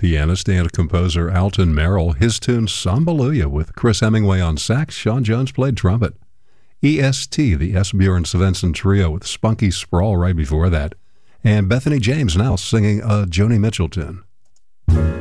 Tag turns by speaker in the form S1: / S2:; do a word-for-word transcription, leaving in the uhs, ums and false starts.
S1: Pianist and composer Alton Merrill, his tune Sambaluya with Chris Hemingway on sax. Sean Jones played trumpet. E S T, the Esbjørn Svensson Trio with Spunky Sprawl right before that. And Bethany James now singing a Joni Mitchell tune.